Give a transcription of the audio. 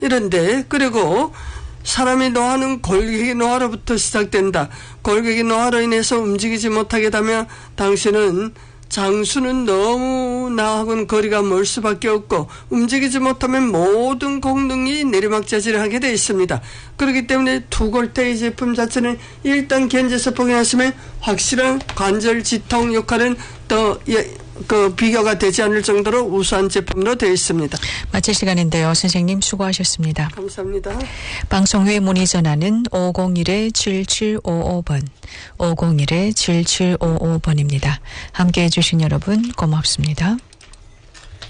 이런데 그리고 사람이 노화는 골격의 노화로부터 시작된다. 골격의 노화로 인해서 움직이지 못하게 되면 당신은 장수는 너무 나하고는 거리가 멀 수밖에 없고 움직이지 못하면 모든功能이 내리막자질을 하게 되어 있습니다. 그렇기 때문에 투골테이 제품 자체는 일단 견제서 복용하시면 확실한 관절 지통 역할은 더 비교가 되지 않을 정도로 우수한 제품으로 되어 있습니다. 마칠 시간인데요. 선생님 수고하셨습니다. 감사합니다. 방송 후에 문의 전화는 501-7755번, 501-7755번입니다. 함께해 주신 여러분 고맙습니다.